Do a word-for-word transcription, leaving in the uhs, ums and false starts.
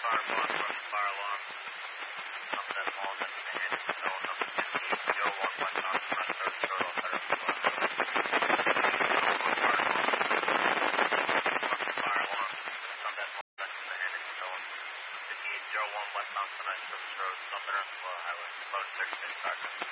fire alarm, approaching fire alarm. Number that small, that's the hand, so number fifteen, zero one, West Mountain, front third, short off, better. Fire alarm, number that small, that's the hand, so fifteen, zero one, West Mountain, Road, Southern Highway, phone thirty-six,